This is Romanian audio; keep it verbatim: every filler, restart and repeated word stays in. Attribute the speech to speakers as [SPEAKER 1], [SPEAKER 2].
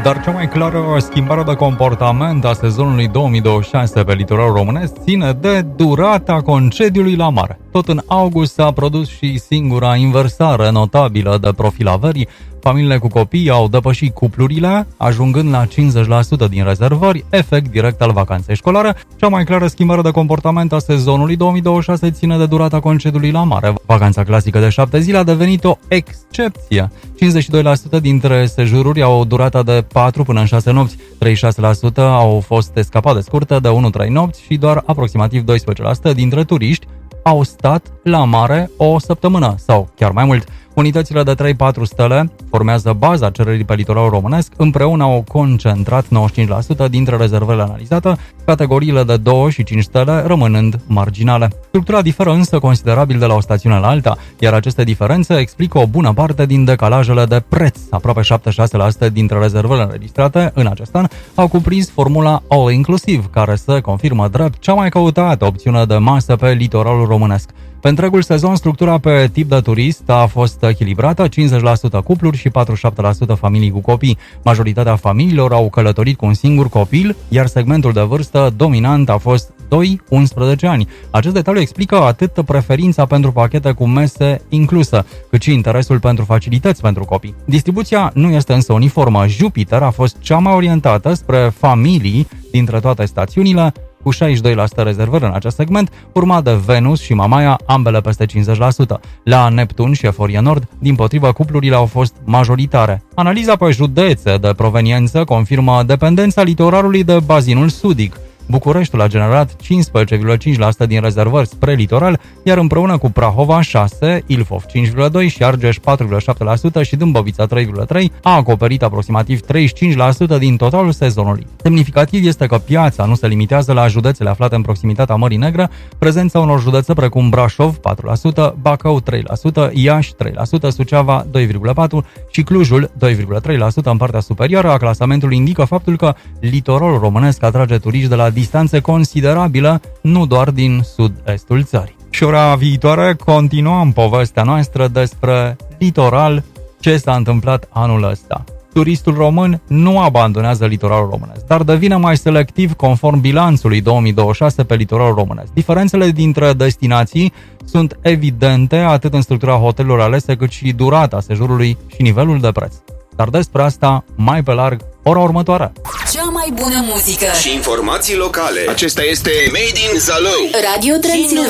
[SPEAKER 1] Dar cea mai clară schimbare de comportament a sezonului două mii douăzeci și șase pe litoralul românesc ține de durata concediului la mare. Tot în august s-a produs și singura inversare notabilă de profil averii. Familiile cu copii au depășit cuplurile, ajungând la cincizeci la sută din rezervări, efect direct al vacanței școlare. Cea mai clară schimbare de comportament a sezonului două mii douăzeci și șase ține de durata concediului la mare. Vacanța clasică de șapte zile a devenit o excepție. cincizeci și doi la sută dintre sejururi au o durată de patru până în șase nopți, treizeci și șase la sută au fost escapade scurte de unu trei nopți și doar aproximativ doisprezece la sută dintre turiști au stat la mare o săptămână sau chiar mai mult. Unitățile de trei patru stele formează baza cererii pe litoralul românesc, împreună au concentrat nouăzeci și cinci la sută dintre rezervările analizate, categoriile de două și cinci stele rămânând marginale. Structura diferă însă considerabil de la o stațiune la alta, iar aceste diferențe explică o bună parte din decalajele de preț. Aproape șaptezeci și șase la sută dintre rezervările înregistrate în acest an au cuprins formula all-inclusiv, care se confirmă drept cea mai căutată opțiune de masă pe litoralul românesc. Pe întregul sezon, structura pe tip de turist a fost echilibrată, cincizeci la sută cupluri și patruzeci și șapte la sută familii cu copii. Majoritatea familiilor au călătorit cu un singur copil, iar segmentul de vârstă dominant a fost doi unsprezece ani. Acest detaliu explică atât preferința pentru pachete cu mese inclusă, cât și interesul pentru facilități pentru copii. Distribuția nu este însă uniformă. Jupiter a fost cea mai orientată spre familii dintre toate stațiunile, cu șaizeci și doi la sută rezervări în acest segment, urmat de Venus și Mamaia, ambele peste cincizeci la sută. La Neptun și Eforie Nord, dimpotrivă, cuplurile au fost majoritare. Analiza pe județe de proveniență confirmă dependența litoralului de bazinul sudic. Bucureștiul a generat cincisprezece virgulă cinci la sută din rezervări spre litoral, iar împreună cu Prahova șase, Ilfov cinci virgulă doi și Argeș patru virgulă șapte la sută și Dâmbovița trei virgulă trei a acoperit aproximativ treizeci și cinci la sută din totalul sezonului. Semnificativ este că piața nu se limitează la județele aflate în proximitatea Mării Negre, prezența unor județe precum Brașov patru la sută, Bacău trei la sută, Iași trei la sută, Suceava doi virgulă patru la sută și Clujul doi virgulă trei la sută în partea superioară a clasamentului indică faptul că litoralul românesc atrage turiști de la distanțe considerabile, nu doar din sud-estul țării. Și ora viitoare continuăm povestea noastră despre litoral, ce s-a întâmplat anul ăsta. Turistul român nu abandonează litoralul românesc, dar devine mai selectiv conform bilanțului două mii douăzeci și șase pe litoralul românesc. Diferențele dintre destinații sunt evidente atât în structura hotelurilor alese, cât și durata sejurului și nivelul de preț. Dar despre asta mai pe larg ora următoare.
[SPEAKER 2] Cea mai bună muzică
[SPEAKER 3] și informații locale. Acesta este Made in Zalău.
[SPEAKER 2] Radio Transilvania.